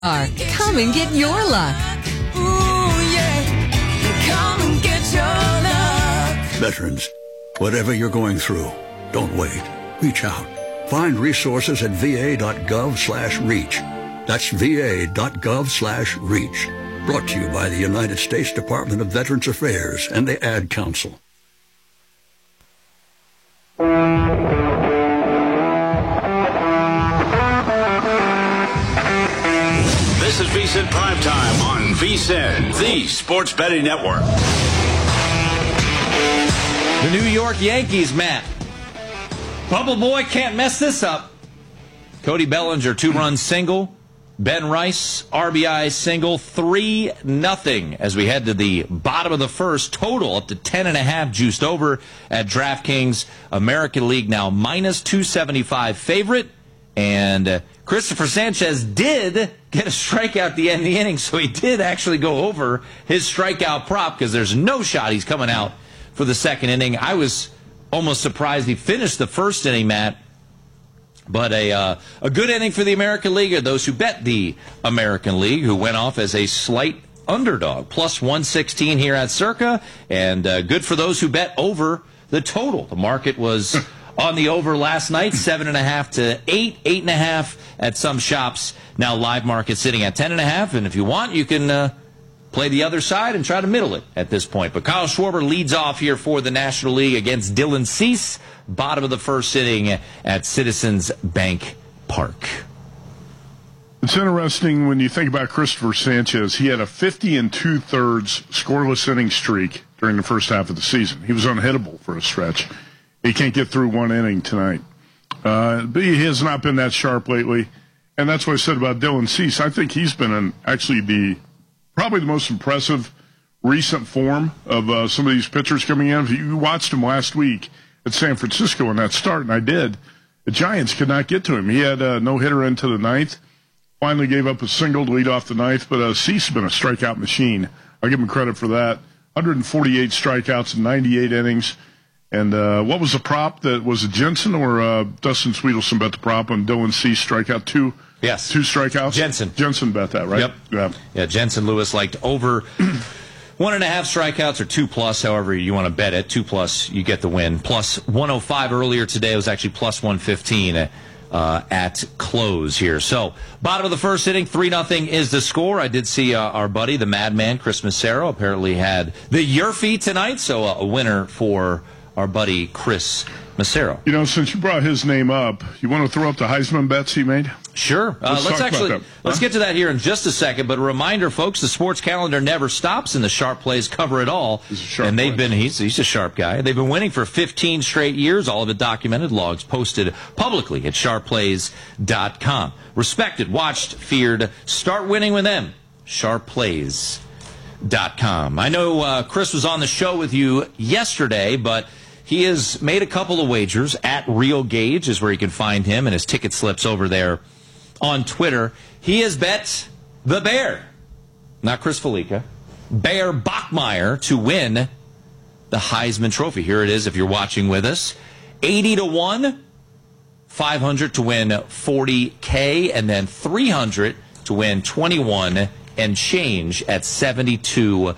Come and get your luck. Ooh, yeah. Come and get your luck. Veterans, whatever you're going through, don't wait. Reach out. Find resources at va.gov/reach. That's va.gov/reach. Brought to you by the United States Department of Veterans Affairs and the Ad Council. This is VSiN Primetime on VSiN, the Sports Betting Network. The New York Yankees, Matt. Bubble Boy can't mess this up. Cody Bellinger, 2-run single. Ben Rice, RBI single, 3-0 as we head to the bottom of the first. Total up to 10.5 juiced over at DraftKings. American League now minus 275 favorite. And Christopher Sanchez did get a strikeout at the end of the inning, so he did actually go over his strikeout prop because there's no shot he's coming out for the second inning. I was almost surprised he finished the first inning, Matt. But a good inning for the American League, or those who bet the American League, who went off as a slight underdog, plus 116 here at Circa, and good for those who bet over the total. The market was on the over last night, 7.5 to 8, 8.5 at some shops. Now live market sitting at 10.5, and if you want, you can play the other side and try to middle it at this point. But Kyle Schwarber leads off here for the National League against Dylan Cease. Bottom of the first inning at Citizens Bank Park. It's interesting when you think about Christopher Sanchez. He had a 50 2/3 scoreless inning streak during the first half of the season. He was unhittable for a stretch. He can't get through one inning tonight. But he has not been that sharp lately. And that's what I said about Dylan Cease. I think he's been probably the most impressive recent form of some of these pitchers coming in. If you watched him last week at San Francisco in that start, and I did, the Giants could not get to him. He had a no-hitter into the ninth, finally gave up a single to lead off the ninth, but Cease has been a strikeout machine. I'll give him credit for that. 148 strikeouts in 98 innings. And what was the prop? That was it Jensen or Dustin Sweetelson bet the prop on Dylan Cease strikeout? Two strikeouts? Jensen bet that, right? Yep. Yeah, Jensen Lewis liked over 1.5 strikeouts or 2+, however you want to bet it. 2+, you get the win. Plus 105 earlier today. It was actually plus 115 at close here. So, bottom of the first inning, 3-0 is the score. I did see our buddy, the Madman, Chris Massero, apparently had the Yerfie tonight. So, a winner for our buddy Chris Massero. You know, since you brought his name up, you want to throw up the Heisman bets he made? Sure. Let's get to that here in just a second. But a reminder, folks, the sports calendar never stops, and the Sharp Plays cover it all. He's a sharp guy. They've been winning for 15 straight years, all of it documented, logs posted publicly at sharpplays.com. Respected, watched, feared. Start winning with them. Sharpplays.com. I know Chris was on the show with you yesterday, but he has made a couple of wagers. At Real Gauge is where you can find him, and his ticket slips over there on Twitter. He has bet the Bear, not Chris Felica, Bear Bachmeier to win the Heisman Trophy. Here it is if you're watching with us. 80-1, 500 to win $40K, and then 300 to win 21 and change at 72-1.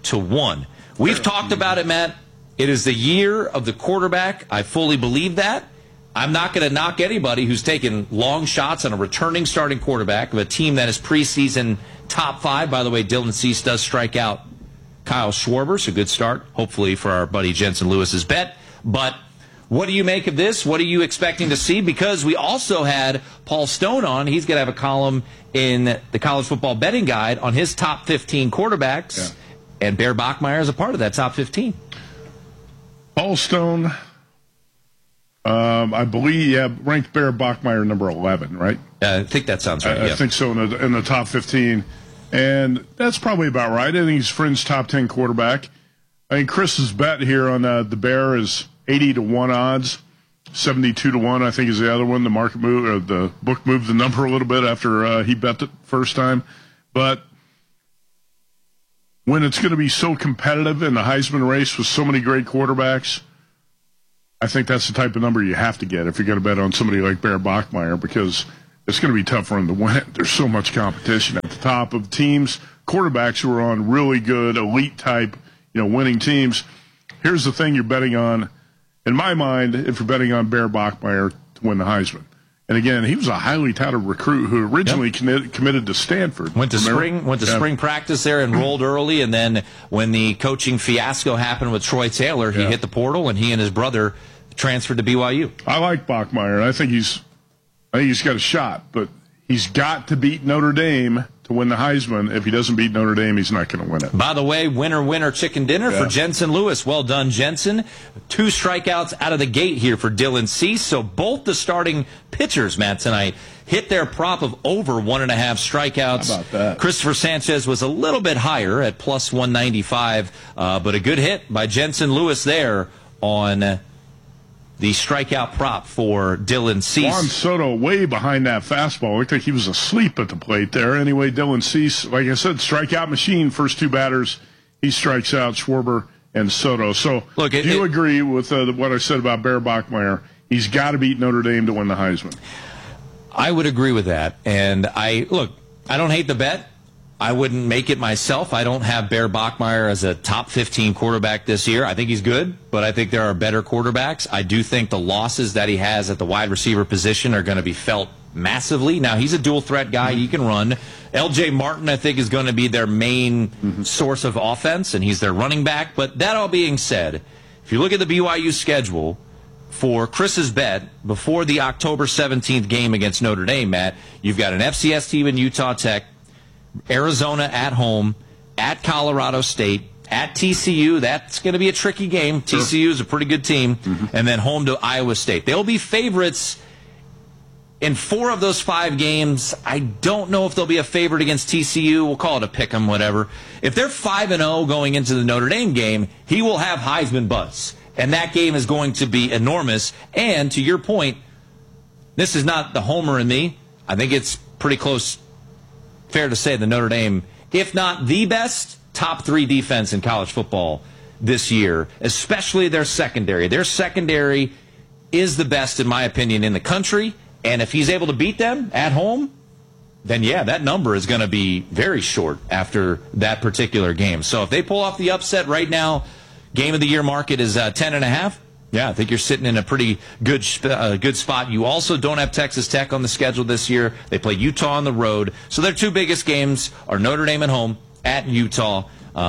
We've talked about it, Matt. It is the year of the quarterback. I fully believe that. I'm not going to knock anybody who's taken long shots on a returning starting quarterback of a team that is preseason top 5. By the way, Dylan Cease does strike out Kyle Schwarber, so good start, hopefully, for our buddy Jensen Lewis's bet. But what do you make of this? What are you expecting to see? Because we also had Paul Stone on. He's going to have a column in the College Football Betting Guide on his top 15 quarterbacks, yeah. And Bear Bachmeier is a part of that top 15. Paul Stone, I believe, ranked Bear Bachmeier number 11, right? I think that sounds right. I think so, in the top 15. And that's probably about right. I think he's fringe top 10 quarterback. I think Chris's bet here on the Bear is 80-1 odds, 72-1, I think, is the other one. The market move, or the book moved the number a little bit after he bet it first time. But when it's going to be so competitive in the Heisman race with so many great quarterbacks, I think that's the type of number you have to get if you're going to bet on somebody like Bear Bachmeier, because it's going to be tough for them to win it. There's so much competition at the top of teams, quarterbacks who are on really good, elite type, winning teams. Here's the thing you're betting on. In my mind, if you're betting on Bear Bachmeier to win the Heisman. And again, he was a highly touted recruit who originally committed to Stanford. Went to spring practice there, enrolled early, and then when the coaching fiasco happened with Troy Taylor, he hit the portal, and he and his brother transferred to BYU. I like Bachmeier. I think he's got a shot, but he's got to beat Notre Dame to win the Heisman. If he doesn't beat Notre Dame, he's not going to win it. By the way, winner chicken dinner for Jensen Lewis. Well done, Jensen. 2 strikeouts out of the gate here for Dylan Cease. So both the starting pitchers, Matt, tonight hit their prop of over 1.5 strikeouts. How about that? Christopher Sanchez was a little bit higher at plus 195, but a good hit by Jensen Lewis there on the strikeout prop for Dylan Cease. Juan Soto way behind that fastball. Looked like he was asleep at the plate there. Anyway, Dylan Cease, like I said, strikeout machine. First 2 batters, he strikes out Schwarber and Soto. So look, do you agree with what I said about Bear Bachmeier? He's got to beat Notre Dame to win the Heisman. I would agree with that. And I don't hate the bet. I wouldn't make it myself. I don't have Bear Bachmeier as a top 15 quarterback this year. I think he's good, but I think there are better quarterbacks. I do think the losses that he has at the wide receiver position are going to be felt massively. Now, he's a dual threat guy. He can run. L.J. Martin, I think, is going to be their main source of offense, and he's their running back. But that all being said, if you look at the BYU schedule for Chris's bet before the October 17th game against Notre Dame, Matt, you've got an FCS team in Utah Tech, Arizona at home, at Colorado State, at TCU. That's going to be a tricky game. TCU is a pretty good team. And then home to Iowa State. They'll be favorites in 4 of those 5 games. I don't know if they'll be a favorite against TCU. We'll call it a pick 'em, whatever. If they're 5-0 going into the Notre Dame game, he will have Heisman buzz. And that game is going to be enormous. And to your point, this is not the homer in me. I think it's pretty close. Fair to say the Notre Dame, if not the best, top 3 defense in college football this year, especially their secondary. Their secondary is the best, in my opinion, in the country. And if he's able to beat them at home, then, yeah, that number is going to be very short after that particular game. So if they pull off the upset right now, game of the year market is 10.5. Yeah, I think you're sitting in a pretty good spot. You also don't have Texas Tech on the schedule this year. They play Utah on the road. So their 2 biggest games are Notre Dame at home, at Utah.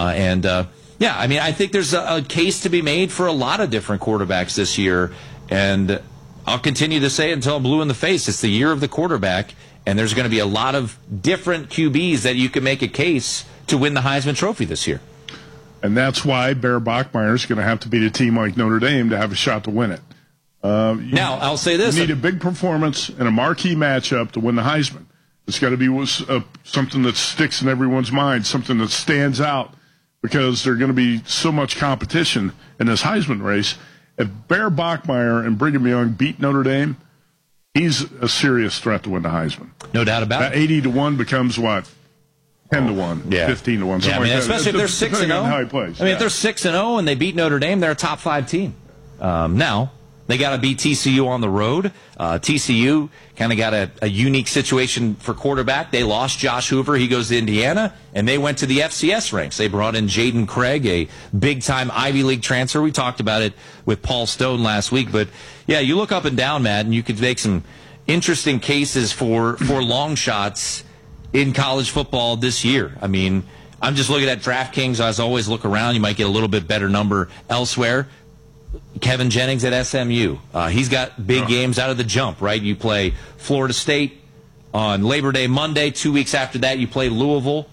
Yeah, I mean, I think there's a case to be made for a lot of different quarterbacks this year. And I'll continue to say it until I'm blue in the face. It's the year of the quarterback, and there's going to be a lot of different QBs that you can make a case to win the Heisman Trophy this year. And that's why Bear Bachmeier is going to have to beat a team like Notre Dame to have a shot to win it. Now, I'll say this. You need a big performance and a marquee matchup to win the Heisman. It's got to be something that sticks in everyone's mind, something that stands out, because there's going to be so much competition in this Heisman race. If Bear Bachmeier and Brigham Young beat Notre Dame, he's a serious threat to win the Heisman. No doubt about that it. 80-1 becomes what? 10-1, 15-1. Yeah, I mean, especially if they're 6-0. How he plays. I mean, if they're 6-0 and they beat Notre Dame, they're a top 5 team. Now, they got to beat TCU on the road. TCU kind of got a unique situation for quarterback. They lost Josh Hoover. He goes to Indiana, and they went to the FCS ranks. They brought in Jaden Craig, a big-time Ivy League transfer. We talked about it with Paul Stone last week. But, yeah, you look up and down, Matt, and you could make some interesting cases for long shots in college football this year. I mean, I'm just looking at DraftKings. As always, look around. You might get a little bit better number elsewhere. Kevin Jennings at SMU. He's got big games out of the jump, right? You play Florida State on Labor Day Monday. 2 weeks after that, you play Louisville.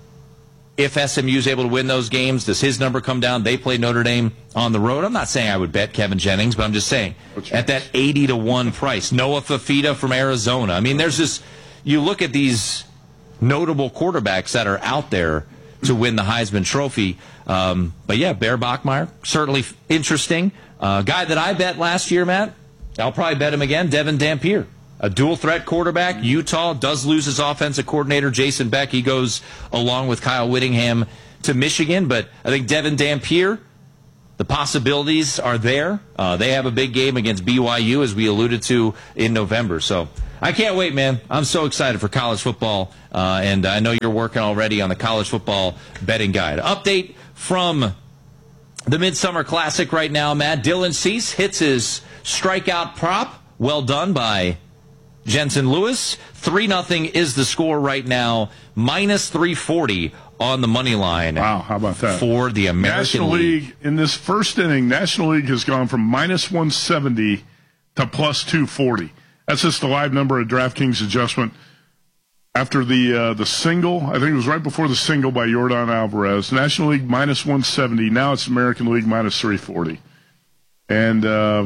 If SMU is able to win those games, does his number come down? They play Notre Dame on the road. I'm not saying I would bet Kevin Jennings, but I'm just saying at that 80-1 price. Noah Fafita from Arizona. I mean, there's this, you look at these notable quarterbacks that are out there to win the Heisman Trophy. But yeah, Bear Bachmeier, certainly interesting. Guy that I bet last year, Matt, I'll probably bet him again, Devin Dampier. A dual-threat quarterback. Utah does lose his offensive coordinator, Jason Beck. He goes along with Kyle Whittingham to Michigan. But I think Devin Dampier, the possibilities are there. They have a big game against BYU, as we alluded to in November. So I can't wait, man. I'm so excited for college football, and I know you're working already on the college football betting guide. Update from the Midsummer Classic right now, Matt. Dylan Cease hits his strikeout prop. Well done by Jensen Lewis. 3-0 is the score right now. Minus 340 on the money line. Wow, how about that? For the American National League. In this first inning, National League has gone from minus 170 to plus 240. That's just the live number of DraftKings adjustment. After the single, I think it was right before the single by Yordan Alvarez. National League minus 170. Now it's American League minus 340. And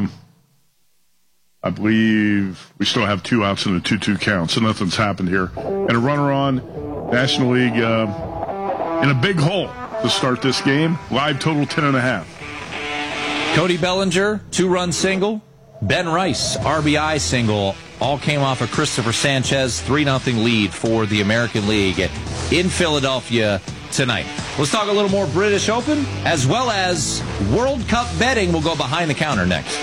I believe we still have 2 outs in a 2-2 count, so nothing's happened here. And a runner on, National League in a big hole to start this game. Live total 10.5. Cody Bellinger, 2-run single. Ben Rice, RBI single. All came off of Christopher Sanchez. 3-0 lead for the American League in Philadelphia tonight. Let's talk a little more British Open, as well as World Cup betting. We'll go behind the counter next.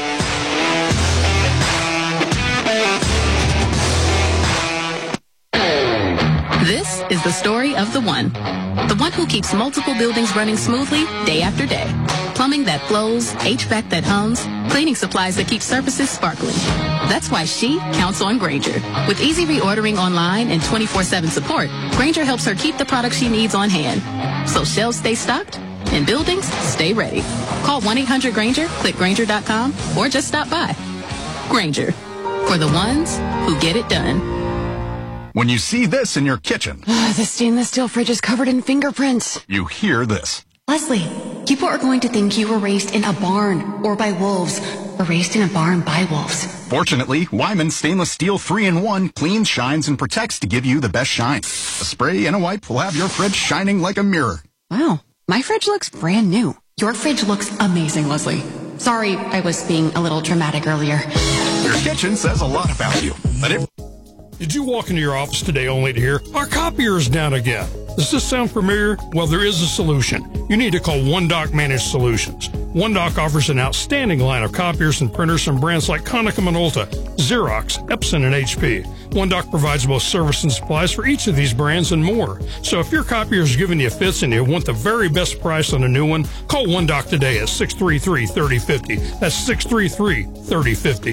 This is the story of the one who keeps multiple buildings running smoothly day after day. Plumbing that flows, HVAC that hums, cleaning supplies that keep surfaces sparkling. That's why she counts on Grainger. With easy reordering online and 24/7 support, Grainger helps her keep the products she needs on hand. So shelves stay stocked and buildings stay ready. Call 1-800-GRAINGER, click Grainger.com, or just stop by. Grainger, for the ones who get it done. When you see this in your kitchen, The stainless steel fridge is covered in fingerprints. you hear this. Leslie, people are going to think you were raised in a barn or by wolves, or raised in a barn by wolves. Fortunately, Wyman Stainless Steel 3-in-1 cleans, shines, and protects to give you the best shine. A spray and a wipe will have your fridge shining like a mirror. Wow, my fridge looks brand new. Your fridge looks amazing, Leslie. Sorry, I was being a little dramatic earlier. Your kitchen says a lot about you. But if Did you walk into your office today only to hear, our copier is down again? Does this sound familiar? Well, there is a solution. You need to call OneDoc Managed Solutions. OneDoc offers an outstanding line of copiers and printers from brands like Konica Minolta, Xerox, Epson, and HP. OneDoc provides both service and supplies for each of these brands and more. So if your copier is giving you fits and you want the very best price on a new one, call OneDoc today at 633-3050. That's 633-3050.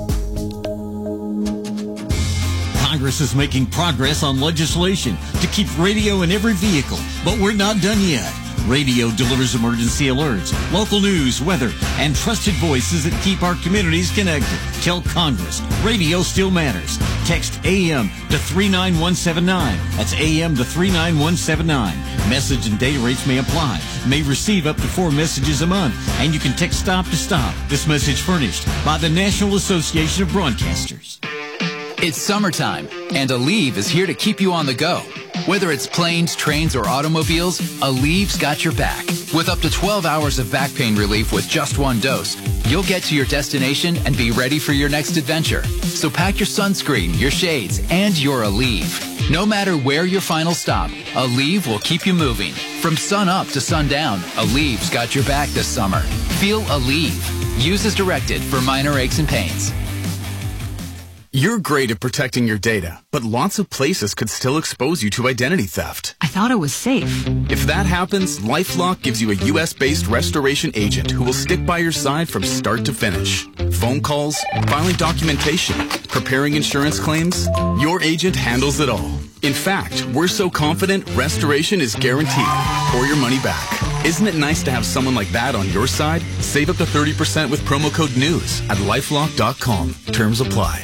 Congress is making progress on legislation to keep radio in every vehicle, but we're not done yet. Radio delivers emergency alerts, local news, weather, and trusted voices that keep our communities connected. Tell Congress, radio still matters. Text AM to 39179. That's AM to 39179. Message and data rates may apply. May receive up to 4 messages a month, and you can text STOP to STOP. This message furnished by the National Association of Broadcasters. It's summertime, and Aleve is here to keep you on the go. Whether it's planes, trains, or automobiles, Aleve's got your back. With up to 12 hours of back pain relief with just 1 dose, you'll get to your destination and be ready for your next adventure. So pack your sunscreen, your shades, and your Aleve. No matter where your final stop, Aleve will keep you moving. From sun up to sundown, Aleve's got your back this summer. Feel Aleve. Use as directed for minor aches and pains. You're great at protecting your data, but lots of places could still expose you to identity theft. I thought it was safe. If that happens, LifeLock gives you a U.S.-based restoration agent who will stick by your side from start to finish. Phone calls, filing documentation, preparing insurance claims, your agent handles it all. In fact, we're so confident restoration is guaranteed or your money back. Isn't it nice to have someone like that on your side? Save up to 30% with promo code NEWS at LifeLock.com. Terms apply.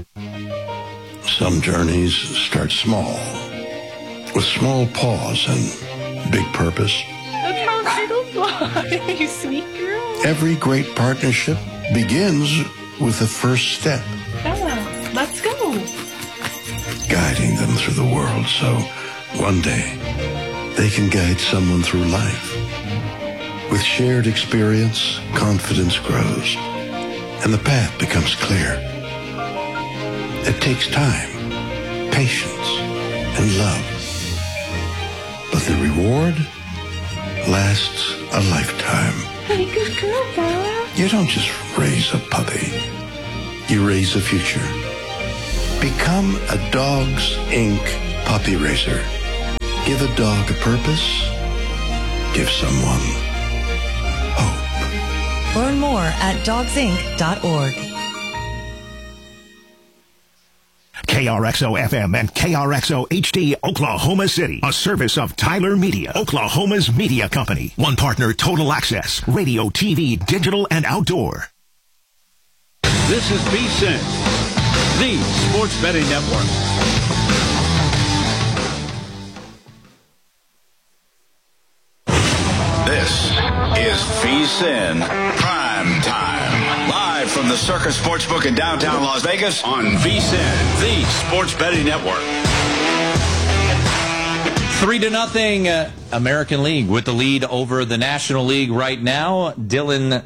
Some journeys start small, with small pause and big purpose. That's how Skittles fly, you sweet girl. Every great partnership begins with the first step. Bella, let's go. Guiding them through the world so one day they can guide someone through life. With shared experience, confidence grows, and the path becomes clear. It takes time, patience, and love. But the reward lasts a lifetime. Hey, good girl, Bella. You don't just raise a puppy. You raise a future. Become a Dogs Inc. puppy raiser. Give a dog a purpose. Give someone hope. Learn more at dogsinc.org. KRXO FM and KRXO HD Oklahoma City, a service of Tyler Media, Oklahoma's media company. One partner, Total Access, radio, TV, digital, and outdoor. This is VSiN, the Sports Betting Network. This is VSiN Prime Time. Live from the Circus Sportsbook in downtown Las Vegas on VSiN, the Sports Betting Network. 3-0 American League with the lead over the National League right now. Dylan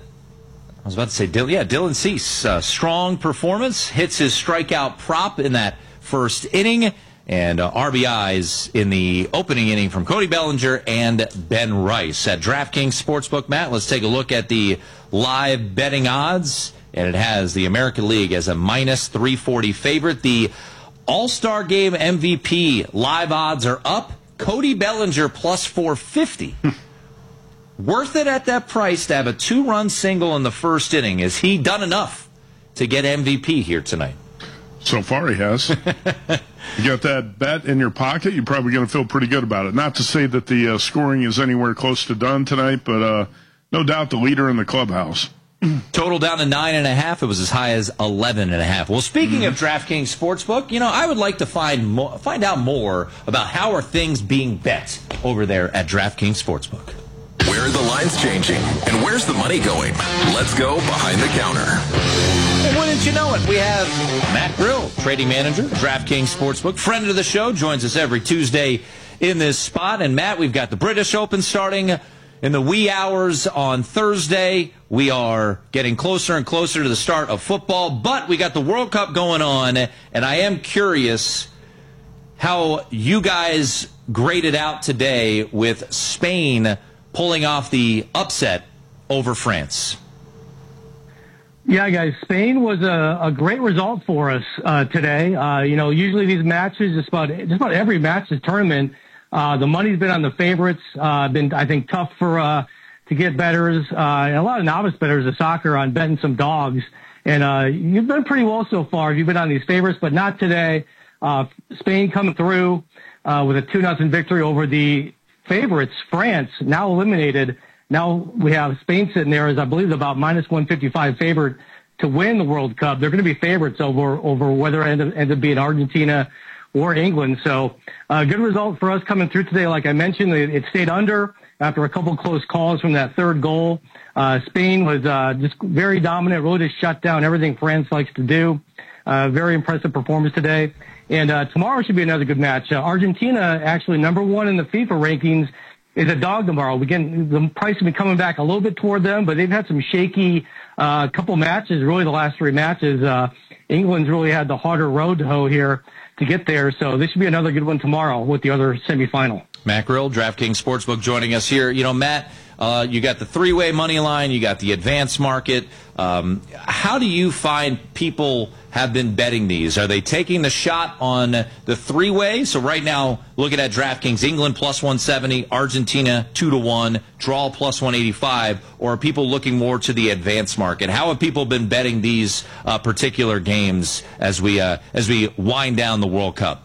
Cease. Strong performance, hits his strikeout prop in that first inning, and RBIs in the opening inning from Cody Bellinger and Ben Rice. At DraftKings Sportsbook, Matt, let's take a look at the live betting odds, and it has the American League as a minus 340 favorite. The All-Star Game MVP live odds are up. Cody Bellinger plus 450. Worth it at that price to have a 2-run single in the first inning. Has he done enough to get MVP here tonight? So far he has. You got that bet in your pocket, you're probably going to feel pretty good about it. Not to say that the scoring is anywhere close to done tonight, but no doubt the leader in the clubhouse. Total down to 9.5. It was as high as 11.5. Well, speaking of DraftKings Sportsbook, I would like to find out more about how are things being bet over there at DraftKings Sportsbook. Where are the lines changing? And where's the money going? Let's go behind the counter. And wouldn't you know it, we have Matt Grill, trading manager, DraftKings Sportsbook, friend of the show, joins us every Tuesday in this spot. And Matt, we've got the British Open starting in the wee hours on Thursday. We are getting closer and closer to the start of football, but we got the World Cup going on, and I am curious how you guys graded out today with Spain pulling off the upset over France. Yeah, guys, Spain was a great result for us today. Usually these matches, just about every match this tournament, the money's been on the favorites. Been, I think, tough for to get bettors. And a lot of novice bettors of soccer on betting some dogs. And you've done pretty well so far. You've been on these favorites, but not today. Spain coming through with a 2-0 victory over the favorites, France, now eliminated. Now we have Spain sitting there as I believe about minus 155 favorite to win the World Cup. They're going to be favorites over whether it ends up being Argentina or England. So good result for us coming through today. Like I mentioned, it stayed under after a couple close calls from that third goal. Spain was just very dominant, really just shut down everything France likes to do. Very impressive performance today. And tomorrow should be another good match. Argentina, actually number one in the FIFA rankings, is a dog tomorrow. The price has been coming back a little bit toward them, but they've had some shaky couple matches, really the last three matches. England's really had the harder road to hoe here to get there. So this should be another good one tomorrow with the other semifinal. Matt Grill, DraftKings Sportsbook, joining us here. Matt, you got the three-way money line, you got the advanced market. How do you find people have been betting these? Are they taking the shot on the three-way? So right now, looking at DraftKings, England plus 170, Argentina 2-1, draw plus 185, or are people looking more to the advanced market? How have people been betting these particular games as we wind down the World Cup?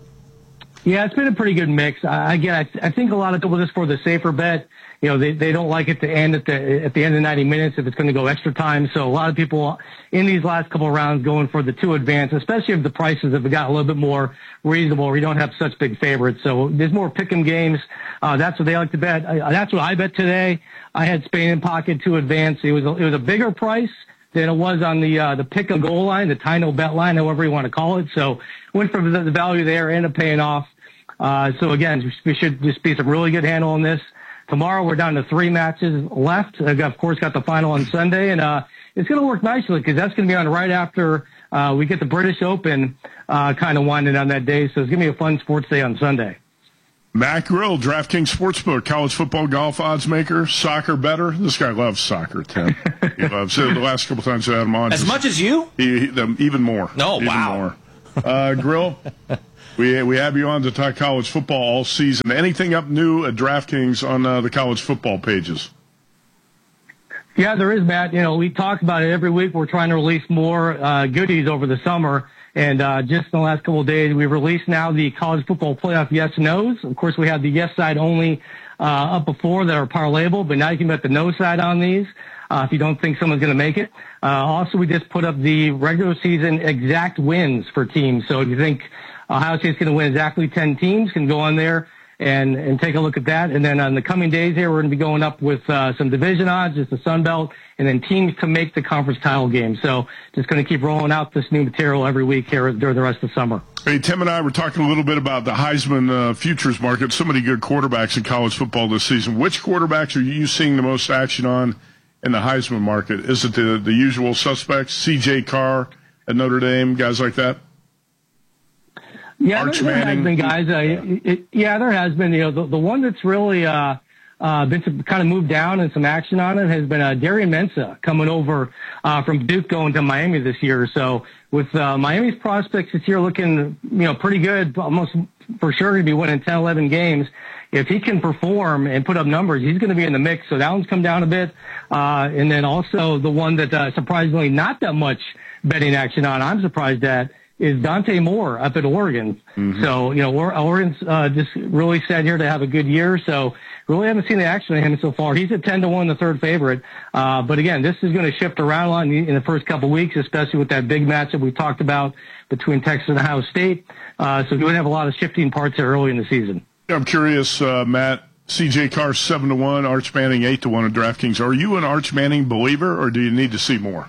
Yeah, it's been a pretty good mix. I think a lot of people just for the safer bet. They don't like it to end at the end of 90 minutes if it's going to go extra time. So a lot of people in these last couple of rounds going for the two advance, especially if the prices have got a little bit more reasonable. We don't have such big favorites. So there's more pick'em games. That's what they like to bet. That's what I bet today. I had Spain in pocket to advance. It was a bigger price than it was on the pick'em goal line, the Tino bet line, however you want to call it. So went for the value there, ended up paying off. So again, we should just be some really good handle on this. Tomorrow we're down to 3 matches left. I've of course got the final on Sunday, and it's going to work nicely because that's going to be on right after we get the British Open kind of winding down that day. So it's going to be a fun sports day on Sunday. Matt Grill, DraftKings Sportsbook, college football golf odds maker, soccer bettor. This guy loves soccer, Tim. He loves it. The last couple times I had him on. As much as you? Even more. Oh, even wow. More. Grill, we have you on to talk college football all season. Anything up new at DraftKings on the college football pages? Yeah, there is, Matt. We talk about it every week. We're trying to release more goodies over the summer. And just in the last couple of days, we've released now the college football playoff yes no's. Of course, we had the yes side only up before that are parlayable, but now you can bet the no side on these if you don't think someone's going to make it. Also, we just put up the regular season exact wins for teams. So if you think Ohio State's going to win exactly 10 teams, can go on there and take a look at that. And then on the coming days here, we're going to be going up with some division odds, just the Sun Belt, and then teams to make the conference title game. So just going to keep rolling out this new material every week here during the rest of the summer. Hey, Tim and I were talking a little bit about the Heisman futures market. So many good quarterbacks in college football this season. Which quarterbacks are you seeing the most action on in the Heisman market? Is it the usual suspects, C.J. Carr at Notre Dame, guys like that? Yeah, there has been guys. There has been. The one that's really been kind of moved down and some action on it has been Darian Mensah coming over from Duke going to Miami this year. So with Miami's prospects this year looking pretty good, almost for sure to be winning 10, 11 games. If he can perform and put up numbers, he's going to be in the mix. So that one's come down a bit. And then also the one that surprisingly not that much betting action on, I'm surprised at, is Dante Moore up at Oregon. Mm-hmm. So, Oregon's just really set here to have a good year. So really haven't seen the action of him so far. He's at 10-1, the third favorite. But again, this is going to shift around a lot in the first couple of weeks, especially with that big match that we talked about between Texas and Ohio State. So we're going to have a lot of shifting parts there early in the season. I'm curious, Matt, C.J. Carr 7-1, Arch Manning 8-1 at DraftKings. Are you an Arch Manning believer, or do you need to see more?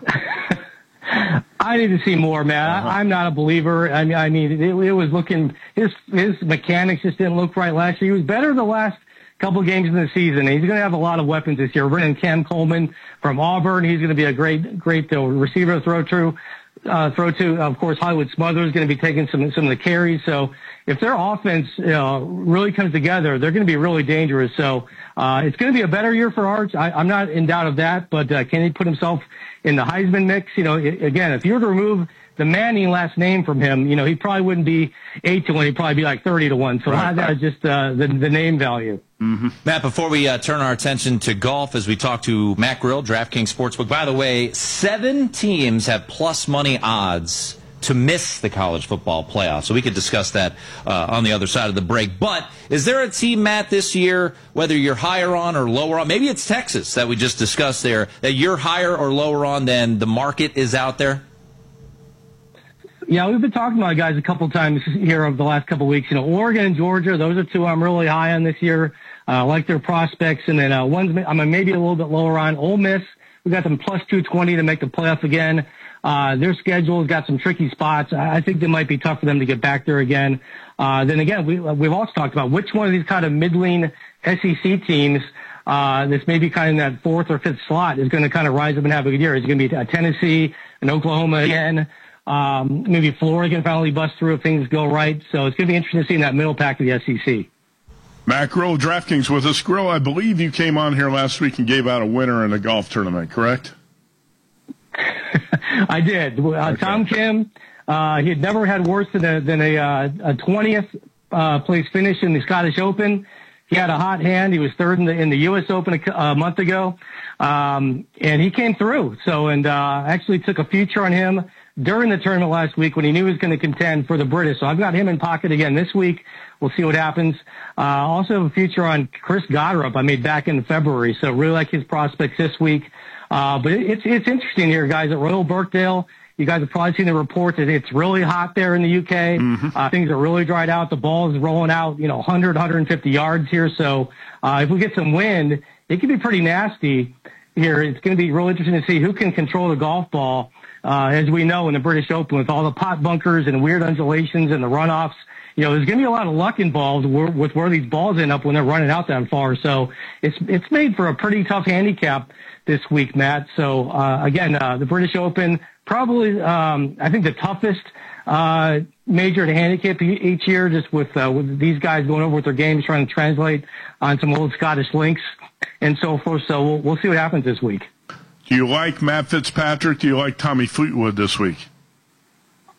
I need to see more, man. I'm not a believer. I mean, it was looking, his mechanics just didn't look right last year. He was better the last couple of games in the season. He's going to have a lot of weapons this year. We're bringing Cam Coleman from Auburn. He's going to be a great receiver to throw to. Of course, Hollywood Smothers is going to be taking some of the carries. So if their offense really comes together, they're going to be really dangerous. So it's going to be a better year for Arch. I'm not in doubt of that, but can he put himself in the Heisman mix? Again, if you were to remove the Manning last name from him, he probably wouldn't be 8-1. He'd probably be like 30-1. So that is just the name value. Mm-hmm. Matt, before we turn our attention to golf as we talk to Matt Grill, DraftKings Sportsbook. By the way, 7 teams have plus money odds to miss the college football playoffs. So we could discuss that on the other side of the break. But is there a team, Matt, this year, whether you're higher on or lower on, maybe it's Texas that we just discussed there, that you're higher or lower on than the market is out there? Yeah, we've been talking about guys a couple times here over the last couple of weeks. Oregon and Georgia, those are two I'm really high on this year. I like their prospects. And then one's I'm maybe a little bit lower on. Ole Miss, we got them plus 220 to make the playoff again. Their schedule's got some tricky spots. I think it might be tough for them to get back there again. Then again, we've also talked about which one of these kind of middling SEC teams that's maybe kind of in that 4th or 5th slot is going to kind of rise up and have a good year. Is it going to be Tennessee and Oklahoma again? Maybe Florida can finally bust through if things go right. So it's going to be interesting to see in that middle pack of the SEC. Matt Grill, DraftKings with us. Grill, I believe you came on here last week and gave out a winner in a golf tournament, correct? I did. Okay. Tom Kim, he had never had worse than a 20th place finish in the Scottish Open. He had a hot hand. He was third in the U.S. Open a month ago, and he came through. So, and actually took a future on him during the tournament last week when he knew he was going to contend for the British. So I've got him in pocket again this week. We'll see what happens. Also have a future on Chris Goddard I made back in February. So really like his prospects this week. But it's interesting here, guys, at Royal Birkdale. You guys have probably seen the report that it's really hot there in the UK. Mm-hmm. Things are really dried out. The ball is rolling out, 100, 150 yards here. So if we get some wind, it can be pretty nasty here. It's going to be real interesting to see who can control the golf ball. As we know in the British Open with all the pot bunkers and weird undulations and the runoffs, there's going to be a lot of luck involved with where these balls end up when they're running out that far. So it's made for a pretty tough handicap this week, Matt. So, again, the British Open, probably, I think the toughest, major to handicap each year, just with these guys going over with their games, trying to translate on some old Scottish links and so forth. So we'll see what happens this week. Do you like Matt Fitzpatrick? Do you like Tommy Fleetwood this week?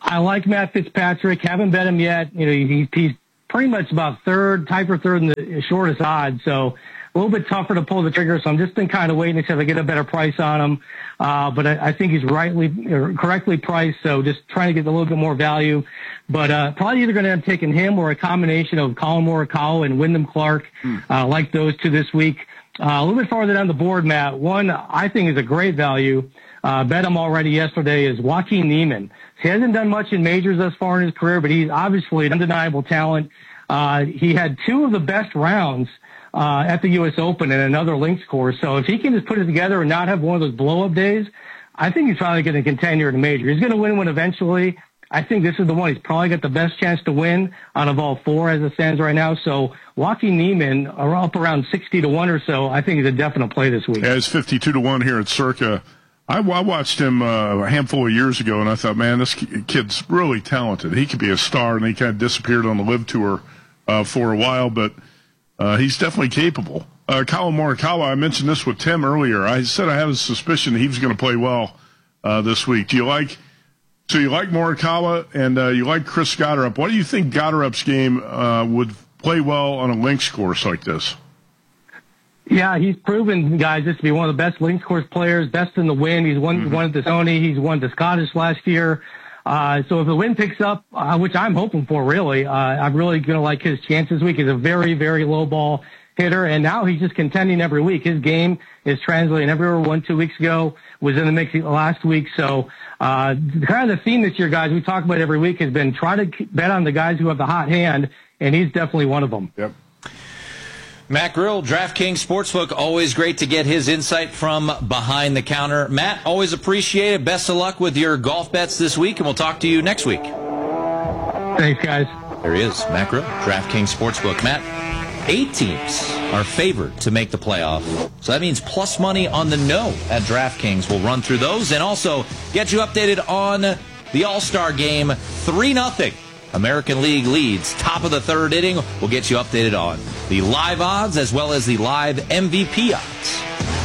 I like Matt Fitzpatrick. Haven't bet him yet. You know, he's pretty much about tied for third in the shortest odds. So a little bit tougher to pull the trigger. So I'm just been kind of waiting until I get a better price on him. But I think he's correctly priced. So just trying to get a little bit more value. But probably either going to end up taking him or a combination of Colin Morikawa and Wyndham Clark. Like those two this week. A little bit farther down the board, Matt. One I think is a great value. Bet him already yesterday is Joaquin Niemann. He hasn't done much in majors thus far in his career, but he's obviously an undeniable talent. He had two of the best rounds at the U.S. Open and another links course. So if he can just put it together and not have one of those blow-up days, I think he's probably going to contend here in a major. He's going to win one eventually. I think this is the one he's probably got the best chance to win out of all four as it stands right now. So Joaquin Niemann are up around 60-1 or so. I think he's a definite play this week. Yeah, it's 52-1 here at Circa. I watched him a handful of years ago, and I thought, man, this kid's really talented. He could be a star, and he kind of disappeared on the LIV Tour for a while, but he's definitely capable. Colin Morikawa, I mentioned this with Tim earlier. I said I have a suspicion that he was going to play well this week. You like Morikawa, and you like Chris Gotterup. What do you think Gotterup's game would play well on a links course like this? Yeah, he's proven, guys, just to be one of the best links course players, best in the wind. He's won at the Sony. He's won the Scottish last year. So if the wind picks up, which I'm hoping for, really, I'm really going to like his chances this week. He's a very, very low ball hitter, and now he's just contending every week. His game is translating everywhere. 1-2 weeks ago, was in the mix last week. So kind of the theme this year, guys, we talk about every week has been try to bet on the guys who have the hot hand, and he's definitely one of them. Yep. Matt Grill, DraftKings Sportsbook, always great to get his insight from behind the counter. Matt, always appreciate it. Best of luck with your golf bets this week, and we'll talk to you next week. Thanks, guys. There he is, Matt Grill, DraftKings Sportsbook. Matt, 8 teams are favored to make the playoff, so that means plus money on the no at DraftKings. We'll run through those and also get you updated on the All-Star Game 3-0. American League leads, top of the third inning. We'll get you updated on the live odds as well as the live MVP odds.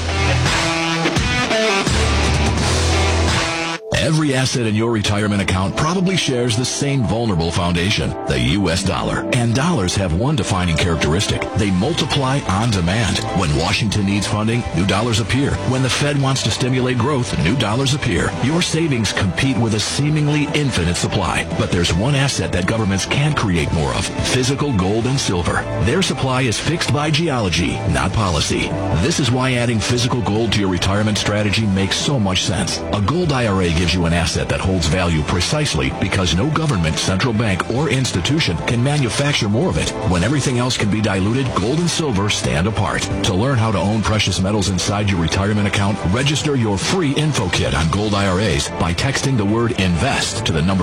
Every asset in your retirement account probably shares the same vulnerable foundation, the U.S. dollar. And dollars have one defining characteristic. They multiply on demand. When Washington needs funding, new dollars appear. When the Fed wants to stimulate growth, new dollars appear. Your savings compete with a seemingly infinite supply. But there's one asset that governments can create more of, physical gold and silver. Their supply is fixed by geology, not policy. This is why adding physical gold to your retirement strategy makes so much sense. A gold IRA gives you an asset that holds value precisely because no government, central bank, or institution can manufacture more of it. When everything else can be diluted, gold and silver stand apart. To learn how to own precious metals inside your retirement account, register your free info kit on gold IRAs by texting the word INVEST to the number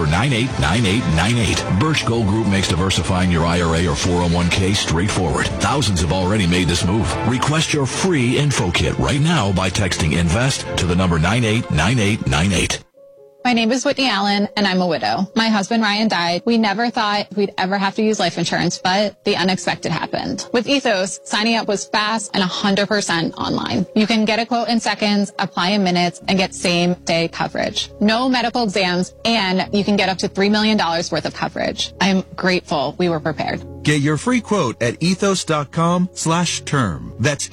989898. Birch Gold Group makes diversifying your IRA or 401k straightforward. Thousands have already made this move. Request your free info kit right now by texting INVEST to the number 989898. My name is Whitney Allen, and I'm a widow. My husband, Ryan, died. We never thought we'd ever have to use life insurance, but the unexpected happened. With Ethos, signing up was fast and 100% online. You can get a quote in seconds, apply in minutes, and get same-day coverage. No medical exams, and you can get up to $3 million worth of coverage. I am grateful we were prepared. Get your free quote at ethos.com/term. That's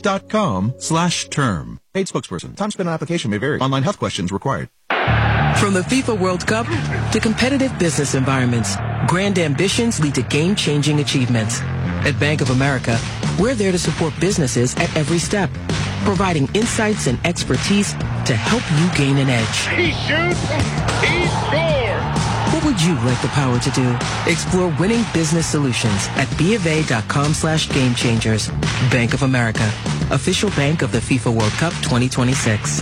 ethos.com/term. Paid spokesperson. Time spent on application may vary. Online health questions required. From the FIFA World Cup to competitive business environments, grand ambitions lead to game-changing achievements. At Bank of America, we're there to support businesses at every step, providing insights and expertise to help you gain an edge. He shoots, he scores! What would you like the power to do? Explore winning business solutions at BofA.com/gamechangers. Bank of America, official bank of the FIFA World Cup 2026.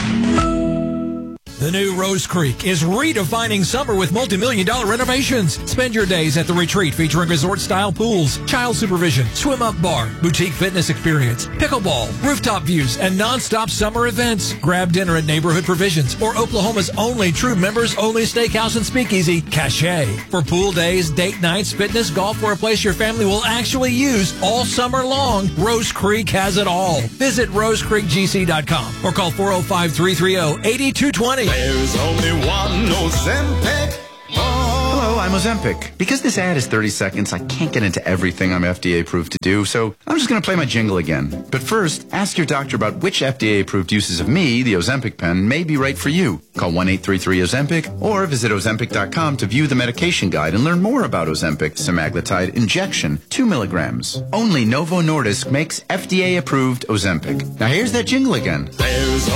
The new Rose Creek is redefining summer with multi-million-dollar renovations. Spend your days at the retreat featuring resort-style pools, child supervision, swim-up bar, boutique fitness experience, pickleball, rooftop views, and non-stop summer events. Grab dinner at Neighborhood Provisions or Oklahoma's only true members-only steakhouse and speakeasy, Cache. For pool days, date nights, fitness, golf, or a place your family will actually use all summer long, Rose Creek has it all. Visit rosecreekgc.com or call 405-330-8220. There's only one Ozempic. Hello, I'm Ozempic. Because this ad is 30 seconds, I can't get into everything I'm FDA approved to do, so I'm just going to play my jingle again. But first, ask your doctor about which FDA approved uses of me, the Ozempic pen, may be right for you. Call 1-833-OZEMPIC or visit Ozempic.com to view the medication guide and learn more about Ozempic semaglutide injection, 2 milligrams. Only Novo Nordisk makes FDA approved Ozempic. Now here's that jingle again. There's